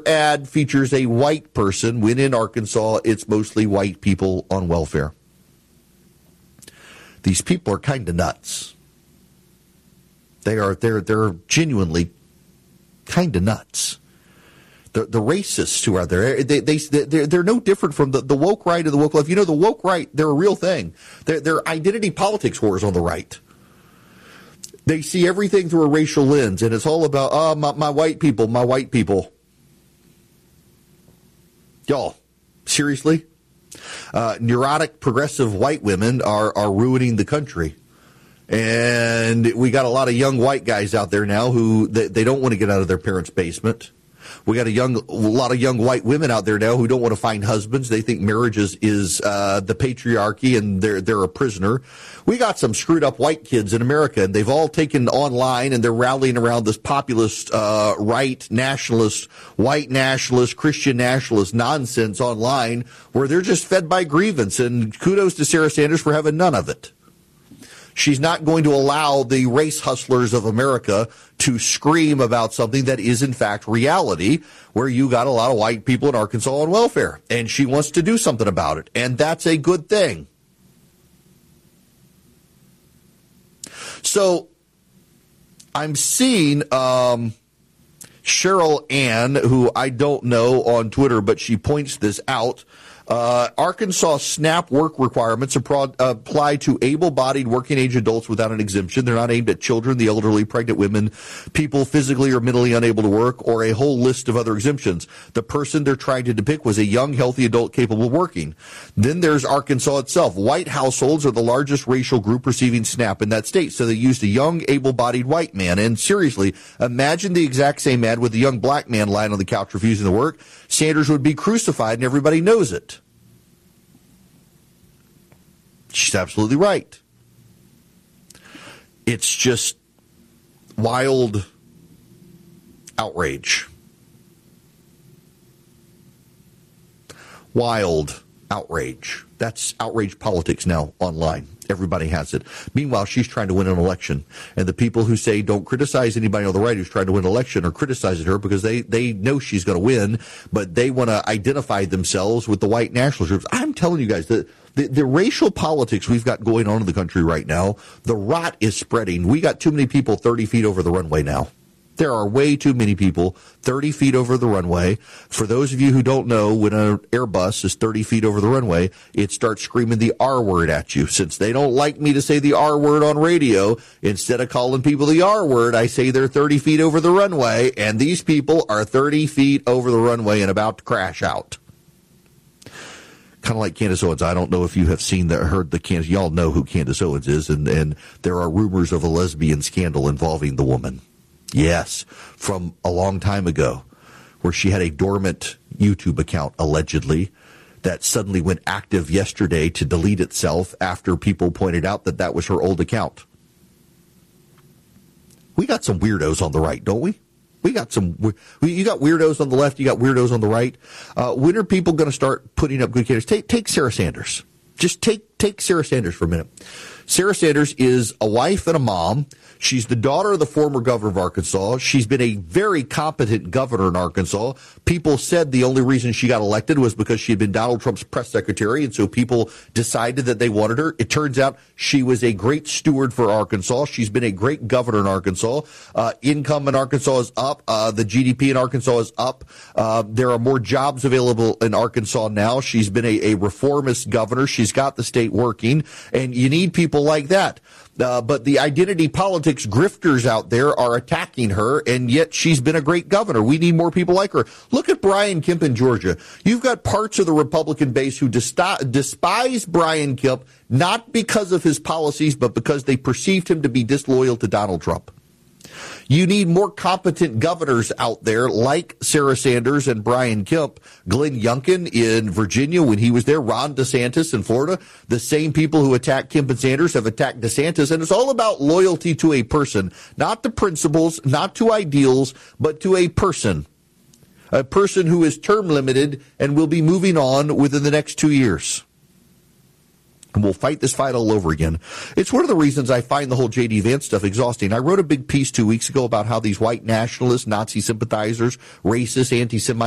ad features a white person, when in Arkansas, it's mostly white people on welfare. These people are kind of nuts. They're genuinely kind of nuts. The racists who are there, they're no different from the woke right or the woke left. You know, the woke right, they're a real thing. They're identity politics wars on the right. They see everything through a racial lens, and it's all about, my white people, my white people. Y'all, seriously? Neurotic, progressive white women are ruining the country. And we got a lot of young white guys out there now who they don't want to get out of their parents' basement. We got a lot of young white women out there now who don't want to find husbands. They think marriage is the patriarchy, and they're a prisoner. We got some screwed up white kids in America, and they've all taken online, and they're rallying around this populist, right nationalist, white nationalist, Christian nationalist nonsense online, where they're just fed by grievance. And kudos to Sarah Sanders for having none of it. She's not going to allow the race hustlers of America to scream about something that is, in fact, reality, where you got a lot of white people in Arkansas on welfare. And she wants to do something about it. And that's a good thing. So I'm seeing Cheryl Ann, who I don't know on Twitter, but she points this out. Arkansas SNAP work requirements apply to able-bodied working-age adults without an exemption. They're not aimed at children, the elderly, pregnant women, people physically or mentally unable to work, or a whole list of other exemptions. The person they're trying to depict was a young, healthy adult capable of working. Then there's Arkansas itself. White households are the largest racial group receiving SNAP in that state, so they used a young, able-bodied white man. And seriously, imagine the exact same ad with a young black man lying on the couch refusing to work. Sanders would be crucified, and everybody knows it. She's absolutely right. It's just wild outrage. Wild outrage. That's outrage politics now online. Everybody has it. Meanwhile, she's trying to win an election. And the people who say don't criticize anybody on the right who's trying to win an election are criticizing her because they know she's going to win, but they want to identify themselves with the white nationalist groups. I'm telling you guys, the racial politics we've got going on in the country right now, the rot is spreading. We got too many people 30 feet over the runway now. There are way too many people 30 feet over the runway. For those of you who don't know, when an Airbus is 30 feet over the runway, it starts screaming the R word at you. Since they don't like me to say the R word on radio, instead of calling people the R word, I say they're 30 feet over the runway, and these people are 30 feet over the runway and about to crash out. Kind of like Candace Owens. I don't know if you have heard the Candace. Y'all know who Candace Owens is, and there are rumors of a lesbian scandal involving the woman. Yes, from a long time ago, where she had a dormant YouTube account, allegedly, that suddenly went active yesterday to delete itself after people pointed out that that was her old account. We got some weirdos on the right, don't we? You got weirdos on the left, you got weirdos on the right. When are people going to start putting up good candidates? Take Sarah Sanders. Just take Sarah Sanders for a minute. Sarah Sanders is a wife and a mom. She's the daughter of the former governor of Arkansas. She's been a very competent governor in Arkansas. People said the only reason she got elected was because she had been Donald Trump's press secretary, and so people decided that they wanted her. It turns out she was a great steward for Arkansas. She's been a great governor in Arkansas. Income in Arkansas is up. The GDP in Arkansas is up. There are more jobs available in Arkansas now. She's been a reformist governor. She's got the state working, and you need people like that. But the identity politics grifters out there are attacking her, and yet she's been a great governor. We need more people like her. Look at Brian Kemp in Georgia. You've got parts of the Republican base who despise Brian Kemp, not because of his policies, but because they perceived him to be disloyal to Donald Trump. You need more competent governors out there like Sarah Sanders and Brian Kemp. Glenn Youngkin in Virginia when he was there, Ron DeSantis in Florida. The same people who attack Kemp and Sanders have attacked DeSantis, and it's all about loyalty to a person, not to principles, not to ideals, but to a person who is term limited and will be moving on within the next 2 years. And we'll fight this fight all over again. It's one of the reasons I find the whole J.D. Vance stuff exhausting. I wrote a big piece 2 weeks ago about how these white nationalists, Nazi sympathizers, racist, anti-Semites,